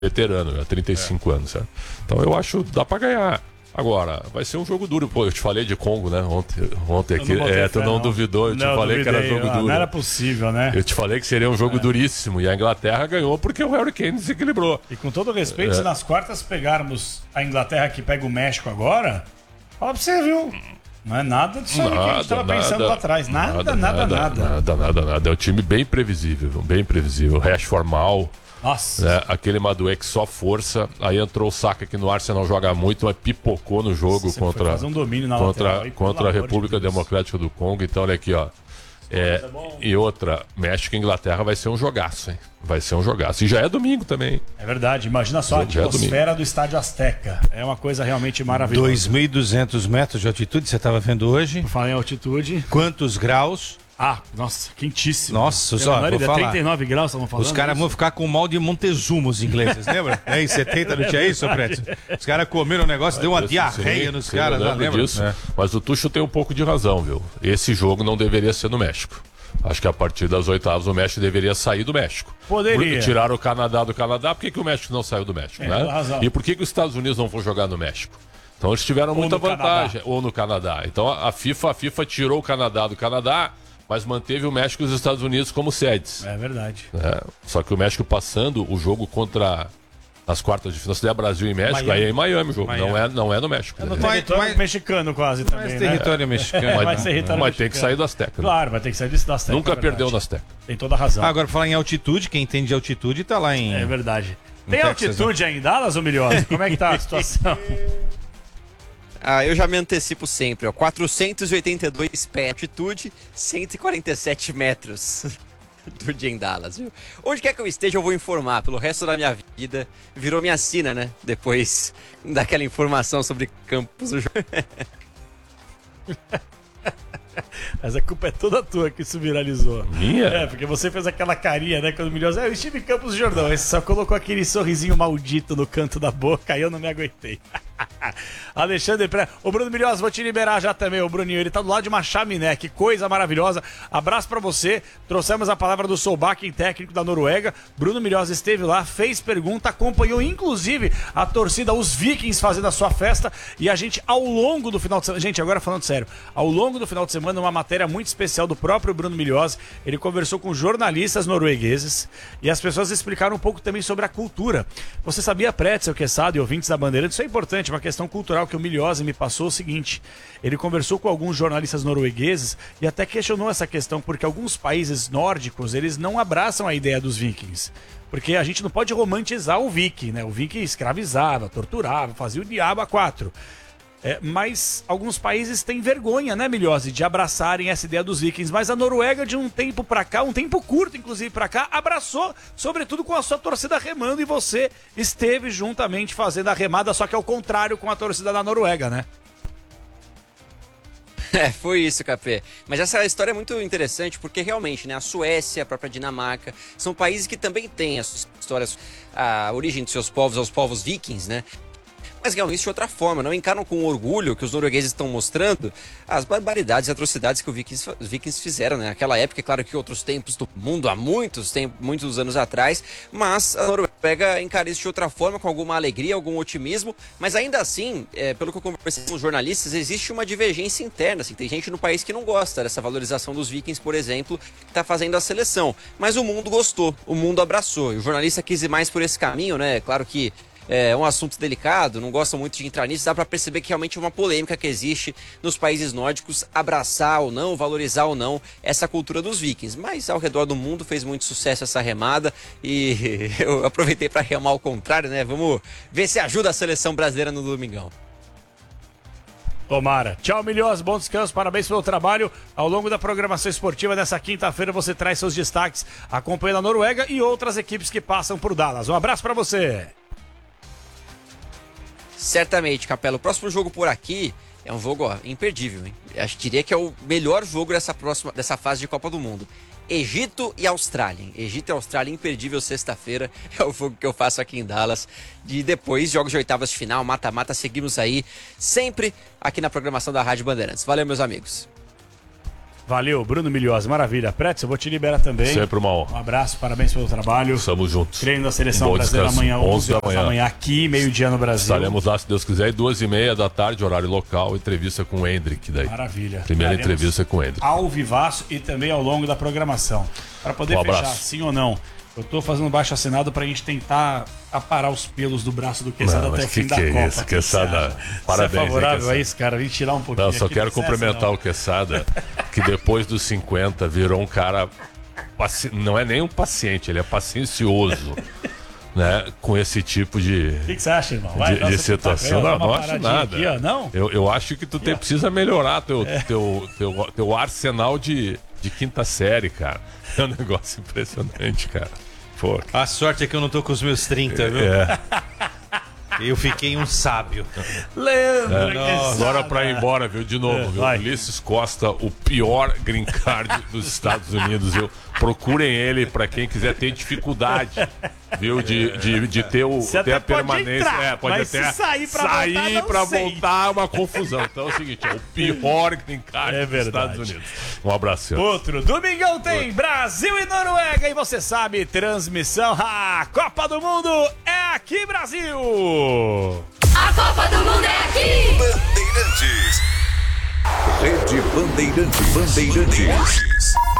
veterano, há 35 anos. Certo? Então eu acho que dá pra ganhar. Agora, vai ser um jogo duro. Pô, eu te falei de Congo, né? Ontem aqui. Tu não duvidou, eu te falei que era jogo duro. Não era possível, né? Eu te falei que seria um jogo duríssimo. E a Inglaterra ganhou porque o Harry Kane desequilibrou. E com todo respeito, se nas quartas pegarmos a Inglaterra que pega o México agora, fala pra você, viu? Não é nada disso aí que a gente tava pensando lá atrás. Nada. Nada. É um time bem previsível, bem previsível. Rashford mal. Nossa. Né? Aquele Madueke só força. Aí entrou o Saka, que no Arsenal joga muito, mas pipocou no jogo contra a República Democrática do Congo. Então, olha aqui, ó. E outra, México e Inglaterra vai ser um jogaço, hein? Vai ser um jogaço. E já é domingo também. É verdade. Imagina só a atmosfera do Estádio Azteca. É uma coisa realmente maravilhosa. 2.200 metros de altitude, você estava vendo hoje. Por falar em altitude. Quantos graus? Nossa, quentíssimo. Nossa, só vou falar. 39 graus, estavam falando. Os caras vão ficar com o mal de Montezuma, os ingleses, lembra? Em 70 não tinha isso, Preto? Os caras comeram o negócio, deu uma diarreia nos caras lá, lembra? Disso. Mas o Tuxo tem um pouco de razão, viu? Esse jogo não deveria ser no México. Acho que a partir das oitavas o México deveria sair do México. Poderia. Tiraram o Canadá do Canadá, por que o México não saiu do México, né? Razão. E por que os Estados Unidos não vão jogar no México? Então eles tiveram muita vantagem. Ou no Canadá. Então a FIFA tirou o Canadá do Canadá, mas manteve o México e os Estados Unidos como sedes. É verdade. Só que o México passando o jogo contra as quartas de final, se der Brasil e México, Miami. aí é em Miami o jogo. Não é no México. É no território mexicano quase também, território mexicano. Mas tem que sair do Azteca. Né? Claro, vai ter que sair do Azteca. Nunca perdeu no Azteca. Tem toda a razão. Agora, falar em altitude, quem entende de altitude tá lá em... É verdade. Tem altitude aí em Dallas, ou Milhosa? Como é que tá a situação? Eu já me antecipo sempre, ó. 482 pés de altitude, 147 metros do dia em Dallas, viu? Onde quer que eu esteja, eu vou informar. Pelo resto da minha vida, virou minha sina, né? Depois daquela informação sobre campos do jogo. Mas a culpa é toda tua que isso viralizou. Minha? Porque você fez aquela carinha, né? Quando o Milhosa, eu estive em Campos do Jordão. Aí você só colocou aquele sorrisinho maldito no canto da boca, aí eu não me aguentei. Alexandre Pré. O Bruno Milhosa, vou te liberar já também, o Bruninho. Ele tá do lado de uma chaminé, que coisa maravilhosa. Abraço pra você. Trouxemos a palavra do Solbakken, técnico da Noruega. Bruno Milhosa esteve lá, fez pergunta, acompanhou inclusive a torcida, os Vikings fazendo a sua festa. E a gente, ao longo do final de semana, gente, agora falando sério, ao longo do final de semana, uma matéria muito especial do próprio Bruno Milhosa. Ele conversou com jornalistas noruegueses e as pessoas explicaram um pouco também sobre a cultura. Você sabia, Pretzel, Quesada e ouvintes da Bandeirante, isso é importante, uma questão cultural que o Milhosa me passou o seguinte: ele conversou com alguns jornalistas noruegueses e até questionou essa questão, porque alguns países nórdicos, eles não abraçam a ideia dos vikings. Porque a gente não pode romantizar o viking, né? O viking escravizava, torturava, fazia o diabo a quatro. Mas alguns países têm vergonha, né, Milhosa, de abraçarem essa ideia dos vikings. Mas a Noruega, de um tempo pra cá, um tempo curto, inclusive, pra cá, abraçou, sobretudo com a sua torcida remando, e você esteve juntamente fazendo a remada, só que ao contrário com a torcida da Noruega, né? Foi isso, Capê. Mas essa história é muito interessante porque realmente, né, a Suécia, a própria Dinamarca, são países que também têm as suas histórias, a origem de seus povos, aos povos vikings, né? Mas realmente de outra forma, não encaram com orgulho que os noruegueses estão mostrando as barbaridades e atrocidades que os vikings fizeram, né? Naquela época, é claro que outros tempos do mundo, há muitos anos atrás, mas a Noruega encara isso de outra forma, com alguma alegria, algum otimismo, mas ainda assim, pelo que eu conversei com os jornalistas, existe uma divergência interna, assim, tem gente no país que não gosta dessa valorização dos vikings, por exemplo, que está fazendo a seleção, mas o mundo gostou, o mundo abraçou, e o jornalista quis ir mais por esse caminho, né? Claro que é um assunto delicado, não gostam muito de entrar nisso, dá para perceber que realmente é uma polêmica que existe nos países nórdicos, abraçar ou não, valorizar ou não essa cultura dos vikings. Mas ao redor do mundo fez muito sucesso essa remada e eu aproveitei para remar ao contrário, né? Vamos ver se ajuda a seleção brasileira no domingão. Tomara. Tchau, Milhosa, bom descanso, parabéns pelo trabalho. Ao longo da programação esportiva dessa quinta-feira você traz seus destaques acompanhando a Noruega e outras equipes que passam por Dallas. Um abraço para você. Certamente, Capela. O próximo jogo por aqui é um jogo imperdível, hein? Diria que é o melhor jogo dessa fase de Copa do Mundo. Egito e Austrália. Egito e Austrália, imperdível sexta-feira. É o jogo que eu faço aqui em Dallas. E depois, jogos de oitavas de final, mata-mata, seguimos aí, sempre aqui na programação da Rádio Bandeirantes. Valeu, meus amigos. Valeu, Bruno Milhosa, maravilha. Pretz, eu vou te liberar também. Sempre uma honra. Um abraço, parabéns pelo trabalho. Estamos juntos. Treino da Seleção Brasileira amanhã, 11 horas da manhã, aqui, meio-dia no Brasil. Estaremos lá, se Deus quiser, e 2h30 da tarde, horário local, entrevista com o Hendrick daí. Maravilha. Primeira entrevista com o Hendrick. Ao vivaço e também ao longo da programação. Para poder fechar, sim ou não, eu tô fazendo baixo assinado pra gente tentar aparar os pelos do braço do Quesada até o fim da Copa. Isso, Quesada, parabéns. Você é favorável a isso, cara? Vem tirar um pouquinho. Não, só quero cumprimentar o Quesada, que depois dos 50 virou um cara, não é nem um paciente, ele é paciencioso. Né, com esse tipo de. O que você acha, irmão? De situação. Não acho nada. Aqui, ó, não? Eu acho que tu precisa melhorar teu arsenal de quinta série, cara. É um negócio impressionante, cara. Pô. A sorte é que eu não tô com os meus 30, viu? Eu fiquei um sábio. Lembra agora pra ir embora, viu? De novo, viu? Ulisses Costa, o pior green card dos Estados Unidos, viu? Procurem ele pra quem quiser ter dificuldade, viu? De ter a permanência. Entrar, pode até sair pra voltar é uma confusão. Então é o seguinte, é o pior green card dos Estados Unidos. Um abraço. Outro domingão tem Brasil e Noruega. E você sabe, transmissão. A Copa do Mundo é aqui, Brasil! A Copa do Mundo é aqui! Bandeirantes. Rede Bandeirantes.